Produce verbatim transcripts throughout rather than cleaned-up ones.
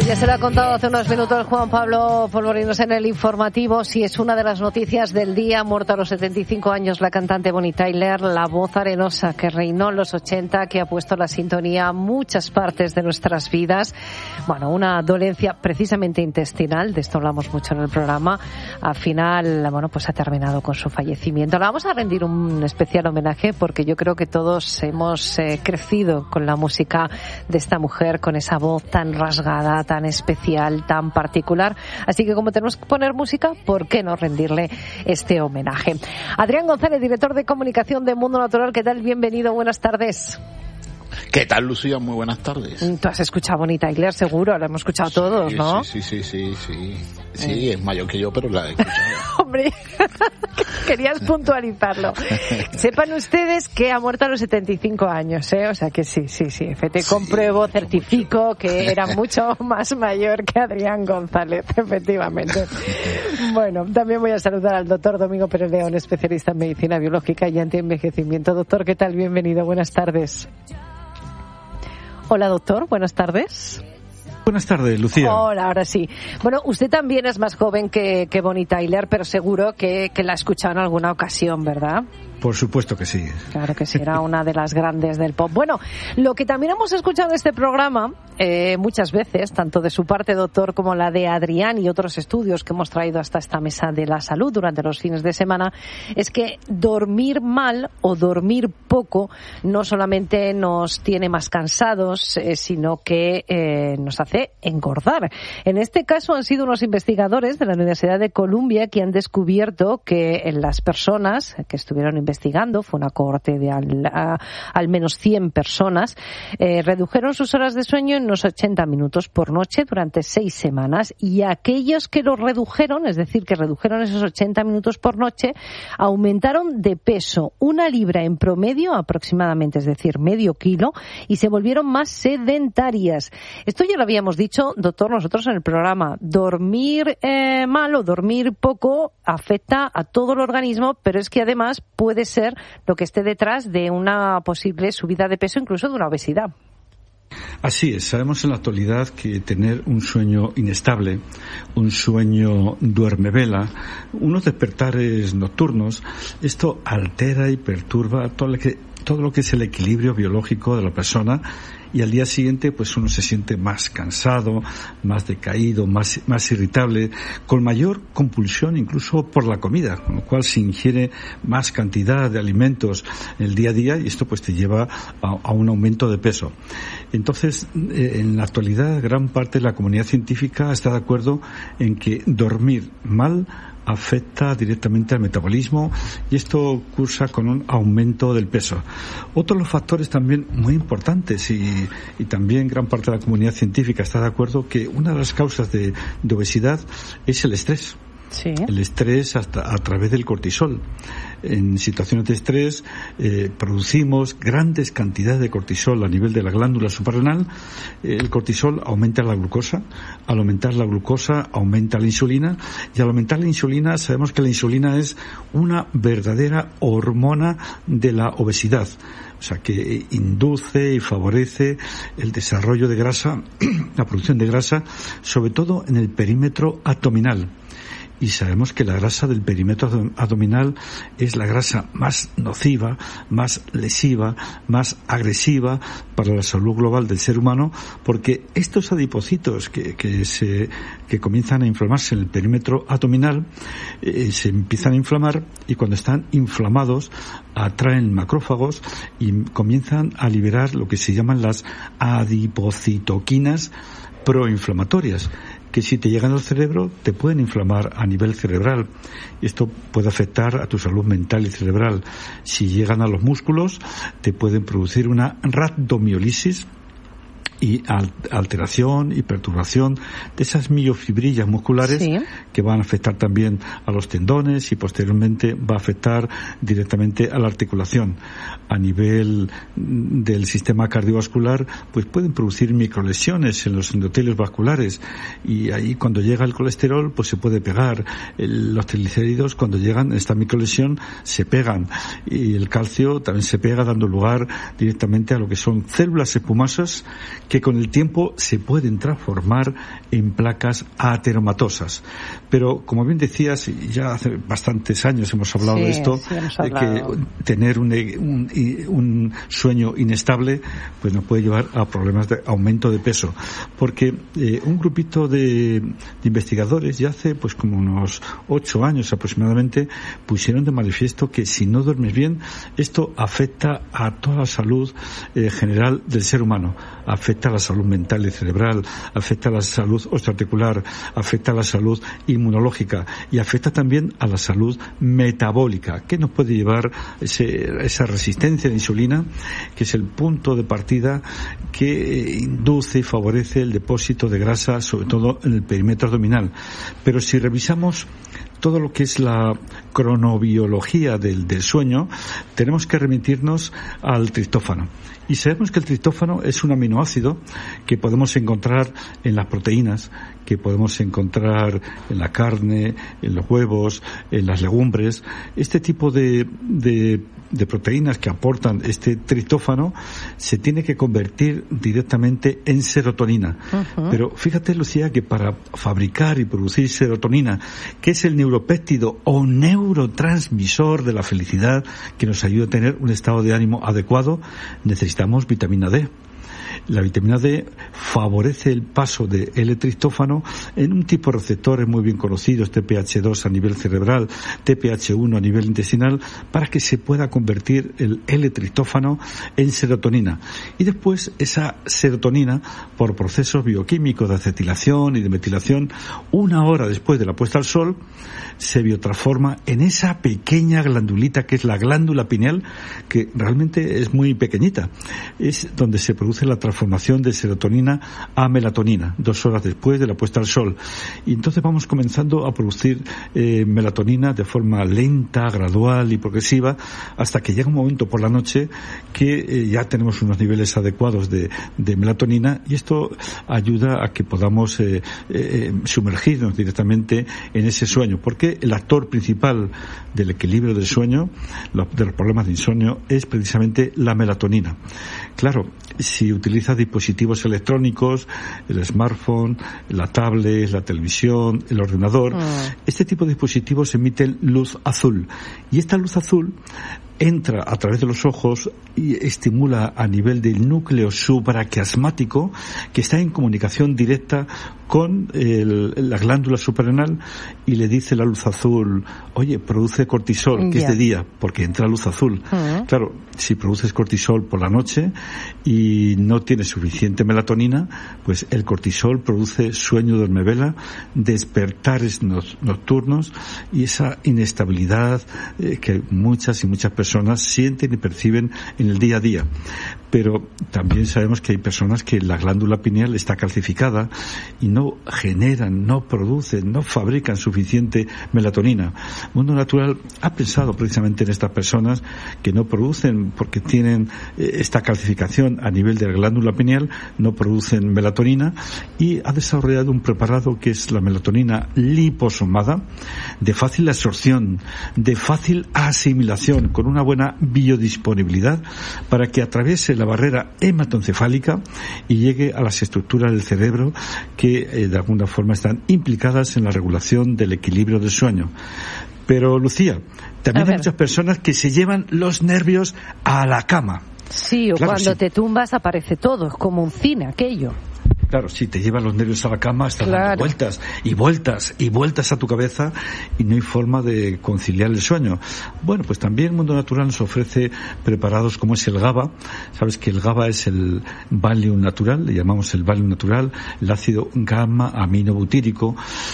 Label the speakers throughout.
Speaker 1: Ya se lo ha contado hace unos minutos Juan Pablo Polvorinos en el informativo. Sí, es una de las noticias del día. Muerta a los setenta y cinco años la cantante Bonnie Tyler, la voz arenosa que reinó en los ochenta, que ha puesto la sintonía a muchas partes de nuestras vidas. Bueno, una dolencia precisamente intestinal, de esto hablamos mucho en el programa. Al final, bueno, pues ha terminado con su fallecimiento. Le vamos a rendir un especial homenaje porque yo creo que todos hemos eh, crecido con la música de esta mujer, con esa voz tan rasgada, tan especial, tan particular. Así que como tenemos que poner música, ¿por qué no rendirle este homenaje? Adrián González, director de comunicación de Mundo Natural, ¿qué tal? Bienvenido, buenas tardes.
Speaker 2: ¿Qué tal, Lucía? Muy buenas tardes.
Speaker 1: Tú has escuchado Bonnie Tyler, seguro, la hemos escuchado todos,
Speaker 2: sí,
Speaker 1: ¿no?
Speaker 2: Sí, sí, sí, sí, sí. Sí, es mayor que yo, pero la he escuchado.
Speaker 1: Hombre, querías puntualizarlo. Sepan ustedes que ha muerto a los setenta y cinco años, ¿eh? O sea que sí, sí, sí. Te sí, compruebo, mucho, certifico mucho. Que era mucho más mayor que Adrián González, efectivamente. Bueno, también voy a saludar al doctor Domingo Pérez León, especialista en medicina biológica y antienvejecimiento. Doctor, ¿qué tal? Bienvenido, buenas tardes. Hola, doctor, buenas tardes.
Speaker 3: Buenas tardes, Lucía.
Speaker 1: Hola, ahora sí. Bueno, usted también es más joven que, que Bonnie Tyler, pero seguro que, que la ha escuchado en alguna ocasión, ¿verdad?
Speaker 3: Por supuesto que sí.
Speaker 1: Claro que sí, era una de las grandes del pop. Bueno, lo que también hemos escuchado en este programa eh, muchas veces, tanto de su parte, doctor, como la de Adrián y otros estudios que hemos traído hasta esta mesa de la salud durante los fines de semana, es que dormir mal o dormir poco no solamente nos tiene más cansados, eh, sino que eh, nos hace engordar. En este caso han sido unos investigadores de la Universidad de Columbia que han descubierto que en las personas que estuvieron investigando, fue una cohorte de al, a, al menos cien personas, eh, redujeron sus horas de sueño en unos ochenta minutos por noche durante seis semanas, y aquellos que lo redujeron, es decir, que redujeron esos ochenta minutos por noche, aumentaron de peso una libra en promedio aproximadamente, es decir, medio kilo, y se volvieron más sedentarias. Esto ya lo habíamos dicho, doctor, nosotros en el programa. Dormir eh, mal o dormir poco afecta a todo el organismo, pero es que además puede ser lo que esté detrás de una posible subida de peso, incluso de una obesidad.
Speaker 3: Así es, sabemos en la actualidad que tener un sueño inestable, un sueño duermevela, unos despertares nocturnos, esto altera y perturba todo lo que, todo lo que es el equilibrio biológico de la persona, y al día siguiente pues uno se siente más cansado, más decaído, más, más irritable, con mayor compulsión incluso por la comida, con lo cual se ingiere más cantidad de alimentos en el día a día, y esto pues te lleva a, a un aumento de peso. Entonces, eh, en la actualidad gran parte de la comunidad científica está de acuerdo en que dormir mal afecta directamente al metabolismo, y esto cursa con un aumento del peso. Otro de los factores también muy importantes, y, y también gran parte de la comunidad científica está de acuerdo, que una de las causas de, de obesidad es el estrés. Sí. El estrés hasta a través del cortisol. En situaciones de estrés eh, producimos grandes cantidades de cortisol a nivel de la glándula suprarrenal. El cortisol aumenta la glucosa. Al aumentar la glucosa aumenta la insulina, y al aumentar la insulina sabemos que la insulina es una verdadera hormona de la obesidad. O sea, que induce y favorece el desarrollo de grasa, la producción de grasa, sobre todo en el perímetro abdominal. Y sabemos que la grasa del perímetro abdominal es la grasa más nociva, más lesiva, más agresiva para la salud global del ser humano, porque estos adipocitos que, que se que comienzan a inflamarse en el perímetro abdominal eh, se empiezan a inflamar, y cuando están inflamados atraen macrófagos y comienzan a liberar lo que se llaman las adipocitoquinas proinflamatorias, que si te llegan al cerebro te pueden inflamar a nivel cerebral, y esto puede afectar a tu salud mental y cerebral. Si llegan a los músculos te pueden producir una rhabdomiólisis, y alteración y perturbación de esas miofibrillas musculares, sí, que van a afectar también a los tendones, y posteriormente va a afectar directamente a la articulación. A nivel del sistema cardiovascular, pues pueden producir microlesiones en los endotelios vasculares, y ahí cuando llega el colesterol pues se puede pegar. El, los triglicéridos, cuando llegan a esta microlesión, se pegan, y el calcio también se pega, dando lugar directamente a lo que son células espumosas que con el tiempo se pueden transformar en placas ateromatosas. Pero, como bien decías, ya hace bastantes años hemos hablado
Speaker 1: sí,
Speaker 3: de esto,
Speaker 1: sí, hemos
Speaker 3: de que tener un, un, un sueño inestable pues nos puede llevar a problemas de aumento de peso. Porque eh, un grupito de, de investigadores ya hace pues como unos ocho años aproximadamente pusieron de manifiesto que si no duermes bien, esto afecta a toda la salud eh, general del ser humano. Afecta a la salud mental y cerebral, afecta a la salud osteoarticular, afecta a la salud inmunológica y afecta también a la salud metabólica, que nos puede llevar ese, esa resistencia de insulina, que es el punto de partida que induce y favorece el depósito de grasa, sobre todo en el perímetro abdominal. Pero si revisamos todo lo que es la cronobiología del, del sueño, tenemos que remitirnos al triptófano. Y sabemos que el triptófano es un aminoácido que podemos encontrar en las proteínas, que podemos encontrar en la carne, en los huevos, en las legumbres. Este tipo de, de, de proteínas que aportan este triptófano se tiene que convertir directamente en serotonina. Uh-huh. Pero fíjate, Lucía, que para fabricar y producir serotonina, que es el neuropéptido o neurotransmisor de la felicidad que nos ayuda a tener un estado de ánimo adecuado, necesitamos vitamina D. La vitamina D favorece el paso de L-triptófano en un tipo de receptores muy bien conocidos, T P H dos a nivel cerebral, T P H uno a nivel intestinal, para que se pueda convertir el L-triptófano en serotonina. Y después esa serotonina, por procesos bioquímicos de acetilación y de metilación, una hora después de la puesta al sol, se biotransforma en esa pequeña glandulita que es la glándula pineal, que realmente es muy pequeñita. Es donde se produce la transformación de serotonina a melatonina, dos horas después de la puesta al sol. Y entonces vamos comenzando a producir eh, melatonina de forma lenta, gradual y progresiva, hasta que llega un momento por la noche que eh, ya tenemos unos niveles adecuados de, de melatonina, y esto ayuda a que podamos eh, eh, sumergirnos directamente en ese sueño, porque el actor principal del equilibrio del sueño, de los problemas de insomnio, es precisamente la melatonina. Claro, si utilizas dispositivos electrónicos, el smartphone, la tablet, la televisión, el ordenador, mm. este tipo de dispositivos emiten luz azul. Y esta luz azul entra a través de los ojos y estimula a nivel del núcleo supraquiasmático, que está en comunicación directa con el, la glándula suprarrenal, y le dice la luz azul, oye, produce cortisol, que yeah. es de día, porque entra luz azul. Uh-huh. Claro, si produces cortisol por la noche y no tienes suficiente melatonina, pues el cortisol produce sueño dormevela, despertares nocturnos y esa inestabilidad eh, que muchas y muchas personas personas sienten y perciben en el día a día. Pero también sabemos que hay personas que la glándula pineal está calcificada y no generan, no producen, no fabrican suficiente melatonina. Mundo Natural ha pensado precisamente en estas personas que no producen, porque tienen esta calcificación a nivel de la glándula pineal, no producen melatonina, y ha desarrollado un preparado que es la melatonina liposomada, de fácil absorción, de fácil asimilación, con una buena biodisponibilidad, para que atraviese la barrera hematoencefálica y llegue a las estructuras del cerebro que eh, de alguna forma están implicadas en la regulación del equilibrio del sueño. Pero, Lucía, también hay muchas personas que se llevan los nervios a la cama.
Speaker 1: Sí, o claro, cuando sí. te tumbas aparece todo, es como un cine aquello.
Speaker 3: Claro, si te llevan los nervios a la cama, estás
Speaker 1: claro.
Speaker 3: dando vueltas y vueltas y vueltas a tu cabeza y no hay forma de conciliar el sueño. Bueno, pues también Mundo Natural nos ofrece preparados como es el GABA. Sabes que el GABA es el Valium natural, le llamamos el Valium natural, el ácido gamma aminobutírico,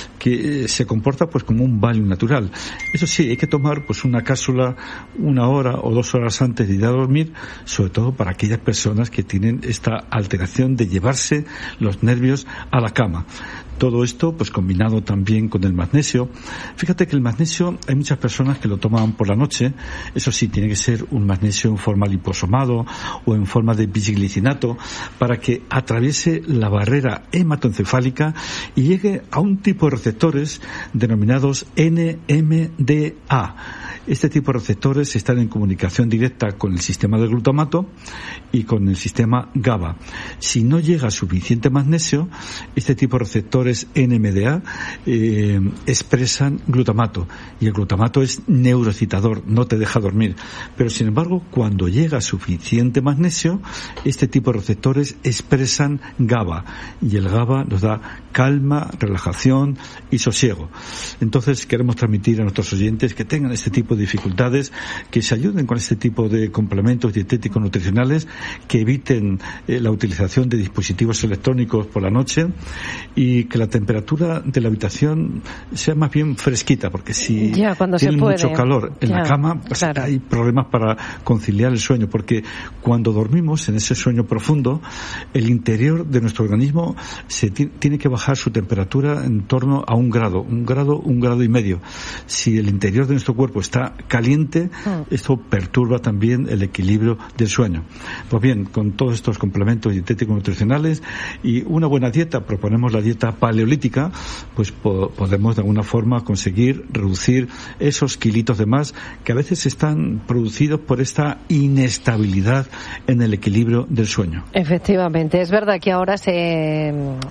Speaker 3: que se comporta pues como un Valium natural. Eso sí, hay que tomar pues una cápsula una hora o dos horas antes de ir a dormir, sobre todo para aquellas personas que tienen esta alteración de llevarse los nervios a la cama. Todo esto, pues combinado también con el magnesio. Fíjate que el magnesio, hay muchas personas que lo toman por la noche. Eso sí, tiene que ser un magnesio en forma liposomado o en forma de bisglicinato para que atraviese la barrera hematoencefálica y llegue a un tipo de receptores denominados N M D A. Este tipo de receptores están en comunicación directa con el sistema del glutamato y con el sistema GABA. Si no llega suficiente magnesio, este tipo de receptores N M D A eh, expresan glutamato, y el glutamato es neuroexcitador, no te deja dormir. Pero sin embargo, cuando llega suficiente magnesio, este tipo de receptores expresan GABA, y el GABA nos da calma, relajación y sosiego. Entonces queremos transmitir a nuestros oyentes que tengan este tipo de dificultades, que se ayuden con este tipo de complementos dietéticos nutricionales, que eviten eh, la utilización de dispositivos electrónicos por la noche, y que la temperatura de la habitación sea más bien fresquita, porque si
Speaker 1: ya, cuando
Speaker 3: tienen
Speaker 1: se puede,
Speaker 3: mucho calor en
Speaker 1: ya,
Speaker 3: la cama, pues
Speaker 1: claro.
Speaker 3: hay problemas para conciliar el sueño, porque cuando dormimos en ese sueño profundo, el interior de nuestro organismo se t- tiene que bajar su temperatura en torno a un grado, un grado, un grado y medio. Si el interior de nuestro cuerpo está caliente, mm. esto perturba también el equilibrio del sueño. Pues bien, con todos estos complementos dietéticos nutricionales y una buena dieta, proponemos la dieta paleolítica, pues po- podemos de alguna forma conseguir reducir esos kilitos de más que a veces están producidos por esta inestabilidad en el equilibrio del sueño.
Speaker 1: Efectivamente, es verdad que ahora se,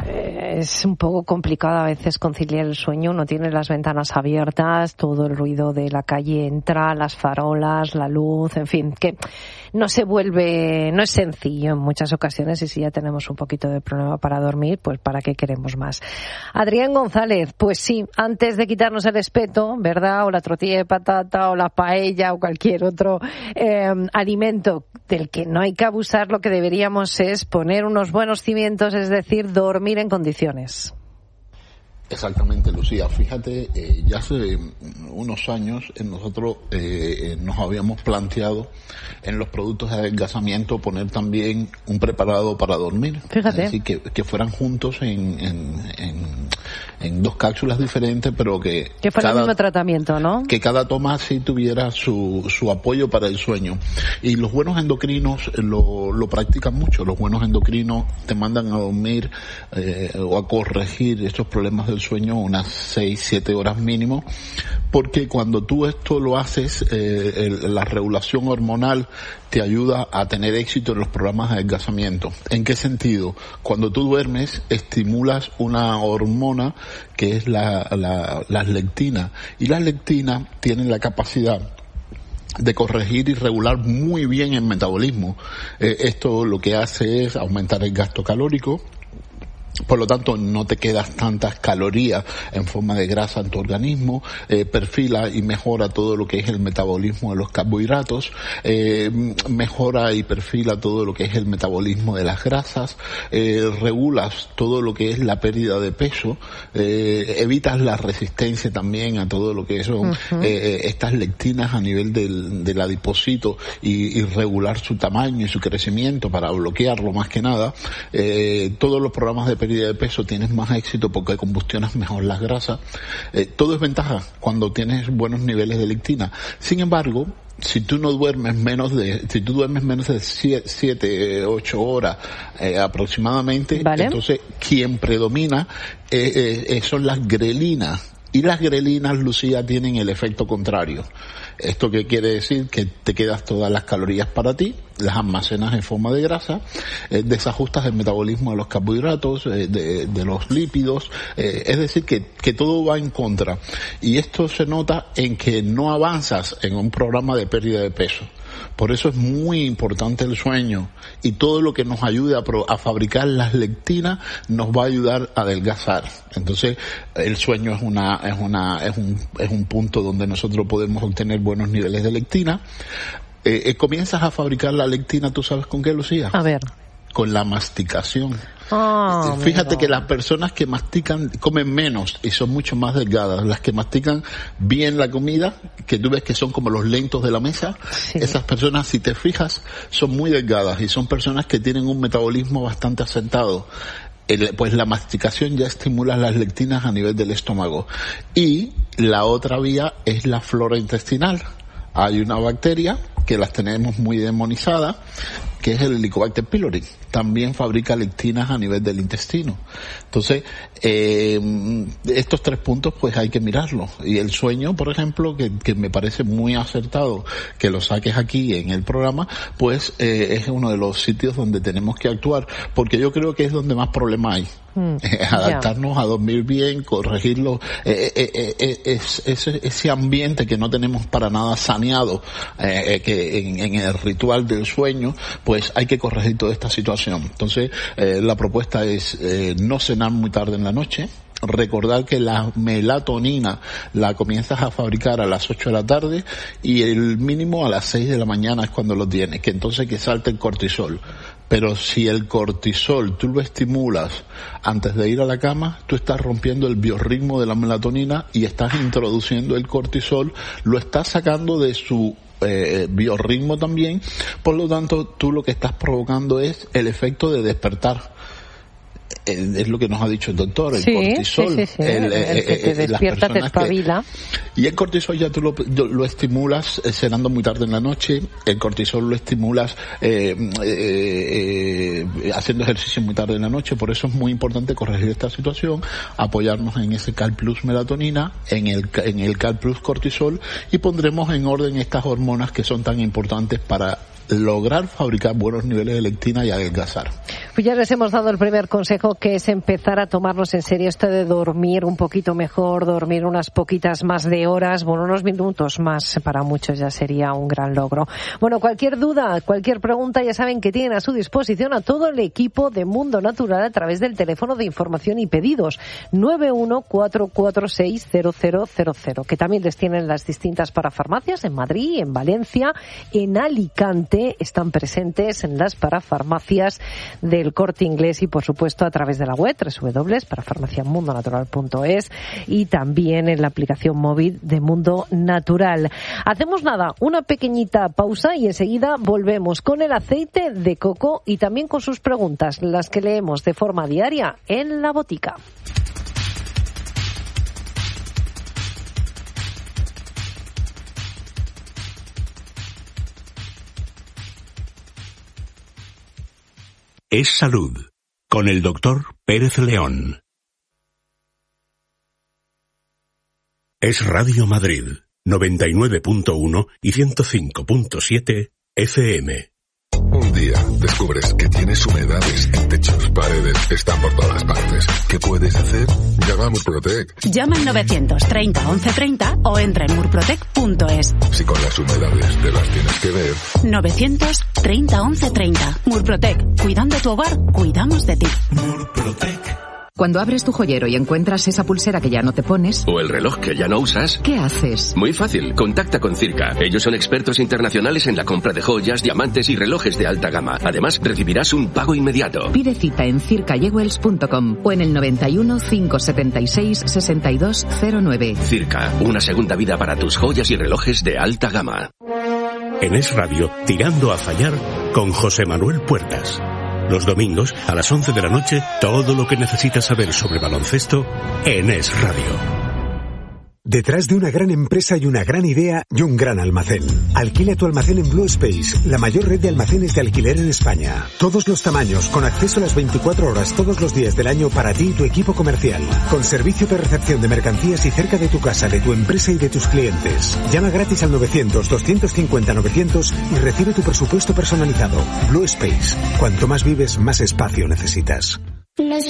Speaker 1: es un poco complicado a veces conciliar el sueño. Uno tiene las ventanas abiertas, todo el ruido de la calle entra, las farolas, la luz, en fin, que no se vuelve, no es sencillo en muchas ocasiones, y si ya tenemos un poquito de problema para dormir, pues ¿para qué queremos más? Adrián González, pues sí, antes de quitarnos el espeto, ¿verdad? O la tortilla de patata, o la paella, o cualquier otro eh, alimento del que no hay que abusar, lo que deberíamos es poner unos buenos cimientos, es decir, dormir en condiciones.
Speaker 2: Exactamente, Lucía. Fíjate, eh, ya hace unos años eh, nosotros eh, nos habíamos planteado en los productos de adelgazamiento poner también un preparado para dormir.
Speaker 1: Fíjate.
Speaker 2: Es decir, que, que fueran juntos en, en, en, en dos cápsulas diferentes, pero que...
Speaker 1: Que fuera
Speaker 2: cada,
Speaker 1: el mismo tratamiento, ¿no?
Speaker 2: Que cada toma sí tuviera su, su apoyo para el sueño. Y los buenos endocrinos lo, lo practican mucho. Los buenos endocrinos te mandan a dormir eh, o a corregir estos problemas del sueño unas seis, siete horas mínimo, porque cuando tú esto lo haces, eh, el, la regulación hormonal te ayuda a tener éxito en los programas de adelgazamiento. ¿En qué sentido? Cuando tú duermes, estimulas una hormona que es la, la, la lectina, y la lectina tiene la capacidad de corregir y regular muy bien el metabolismo. Eh, esto lo que hace es aumentar el gasto calórico. Por lo tanto, no te quedas tantas calorías en forma de grasa en tu organismo, eh, perfila y mejora todo lo que es el metabolismo de los carbohidratos, eh, mejora y perfila todo lo que es el metabolismo de las grasas, eh, regulas todo lo que es la pérdida de peso, eh, evitas la resistencia también a todo lo que son uh-huh. eh, estas lectinas a nivel del, del adipocito y, y regular su tamaño y su crecimiento para bloquearlo más que nada. Eh, todos los programas de pérdida de peso tienes más éxito porque combustionas mejor las grasas. Eh, todo es ventaja cuando tienes buenos niveles de lectina. Sin embargo, si tú no duermes menos de, si tú duermes menos de siete, ocho horas eh, aproximadamente, ¿vale? Entonces quien predomina eh, eh, son las grelinas. Y las grelinas, Lucía, tienen el efecto contrario. ¿Esto qué quiere decir? Que te quedas todas las calorías para ti, las almacenas en forma de grasa, eh, desajustas el metabolismo de los carbohidratos, eh, de, de los lípidos, eh, es decir, que, que todo va en contra. Y esto se nota en que no avanzas en un programa de pérdida de peso. Por eso es muy importante el sueño, y todo lo que nos ayude a, pro, a fabricar las lectinas nos va a ayudar a adelgazar. Entonces, el sueño es una, es una, es un, es un punto donde nosotros podemos obtener buenos niveles de lectina. Eh, eh, comienzas a fabricar la lectina, ¿tú sabes con qué, Lucía?
Speaker 1: A ver.
Speaker 2: Con la masticación.
Speaker 1: Oh,
Speaker 2: Fíjate que las personas que mastican comen menos y son mucho más delgadas. Las que mastican bien la comida, que tú ves que son como los lentos de la mesa, sí. Esas personas, si te fijas, son muy delgadas y son personas que tienen un metabolismo bastante asentado. el, pues la masticación ya estimula las lectinas a nivel del estómago. Y la otra vía es la flora intestinal. Hay una bacteria que las tenemos muy demonizadas, que es el Helicobacter pylori. También fabrica lectinas a nivel del intestino. Entonces, eh, estos tres puntos pues hay que mirarlos. Y el sueño, por ejemplo, que, que me parece muy acertado que lo saques aquí en el programa, pues eh, es uno de los sitios donde tenemos que actuar, porque yo creo que es donde más problema hay. Mm, adaptarnos yeah. a dormir bien, corregirlo, eh, eh, eh, eh, es, ese, ese ambiente que no tenemos para nada saneado, eh, eh, que en, en el ritual del sueño, pues hay que corregir toda esta situación. Entonces, eh, la propuesta es eh, no cenar muy tarde en la noche. Recordar que la melatonina la comienzas a fabricar a las ocho de la tarde y el mínimo a las seis de la mañana es cuando lo tienes, que entonces que salte el cortisol. Pero si el cortisol tú lo estimulas antes de ir a la cama, tú estás rompiendo el biorritmo de la melatonina y estás introduciendo el cortisol, lo estás sacando de su eh, biorritmo también, por lo tanto tú lo que estás provocando es el efecto de despertar. Es lo que nos ha dicho el doctor, el
Speaker 1: sí,
Speaker 2: cortisol.
Speaker 1: Sí, sí, sí. El, el, el que te despierta, te espabila.
Speaker 2: Que, y el cortisol ya tú lo, lo estimulas eh, cenando muy tarde en la noche, el cortisol lo estimulas eh, eh, eh, haciendo ejercicio muy tarde en la noche, por eso es muy importante corregir esta situación, apoyarnos en ese Cal Plus melatonina, en el, en el Cal Plus cortisol, y pondremos en orden estas hormonas que son tan importantes para lograr fabricar buenos niveles de lectina y adelgazar.
Speaker 1: Pues ya les hemos dado el primer consejo, que es empezar a tomarnos en serio esto de dormir un poquito mejor, dormir unas poquitas más de horas, bueno, unos minutos más para muchos ya sería un gran logro. Bueno, cualquier duda, cualquier pregunta, ya saben que tienen a su disposición a todo el equipo de Mundo Natural a través del teléfono de información y pedidos nueve uno cuatro cuatro seis cero cero cero cero, que también les tienen las distintas parafarmacias en Madrid, en Valencia, en Alicante. Están presentes en las parafarmacias del Corte Inglés y, por supuesto, a través de la web doble u doble u doble u punto parafarmacia mundo natural punto es y también en la aplicación móvil de Mundo Natural. Hacemos nada, una pequeñita pausa y enseguida volvemos con el aceite de coco y también con sus preguntas, las que leemos de forma diaria en la botica.
Speaker 4: Es Salud, con el doctor Pérez León. Es Radio Madrid, noventa y nueve punto uno y ciento cinco punto siete F M.
Speaker 5: Un día descubres que tienes humedades en techos, paredes, están por todas partes. ¿Qué puedes hacer? Llama a Murprotec.
Speaker 6: Llama al novecientos treinta once treinta o entra en murprotec punto es.
Speaker 5: Si con las humedades te las tienes que ver.
Speaker 6: novecientos treinta once treinta. Murprotec. Cuidando tu hogar, cuidamos de ti.
Speaker 4: Murprotec.
Speaker 7: Cuando abres tu joyero y encuentras esa pulsera que ya no te pones...
Speaker 8: o el reloj que ya no usas...
Speaker 7: ¿qué haces?
Speaker 8: Muy fácil, contacta con Circa. Ellos son expertos internacionales en la compra de joyas, diamantes y relojes de alta gama. Además, recibirás un pago inmediato.
Speaker 7: Pide cita en circa jewels punto com o en el noventa y uno, cinco setenta y seis, sesenta y dos cero nueve.
Speaker 8: Circa, una segunda vida para tus joyas y relojes de alta gama.
Speaker 4: En Es Radio, Tirando a Fallar, con José Manuel Puertas. Los domingos, a las once de la noche, todo lo que necesitas saber sobre baloncesto en Es Radio.
Speaker 9: Detrás de una gran empresa hay una gran idea y un gran almacén. Alquila tu almacén en Blue Space, la mayor red de almacenes de alquiler en España. Todos los tamaños, con acceso a las veinticuatro horas todos los días del año para ti y tu equipo comercial. Con servicio de recepción de mercancías y cerca de tu casa, de tu empresa y de tus clientes. Llama gratis al novecientos, doscientos cincuenta, novecientos y recibe tu presupuesto personalizado. Blue Space. Cuanto más vives, más espacio necesitas.
Speaker 10: Los